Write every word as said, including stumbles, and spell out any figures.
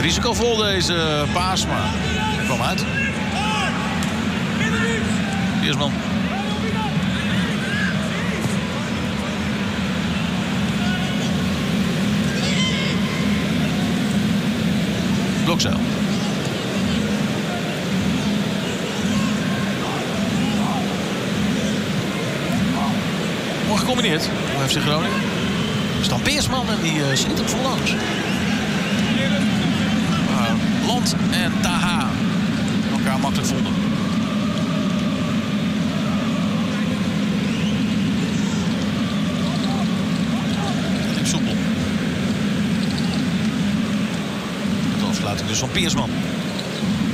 risicovol deze paas, maar hij kwam uit. Piersman. Blokzeil. Mooi gecombineerd. Hoe heeft zich Groningen? Stan Peersman en die uh, zit hem voorlangs. Uh, Land en Taha elkaar makkelijk vonden. Liep soepel. De afsluiting dus van Peersman.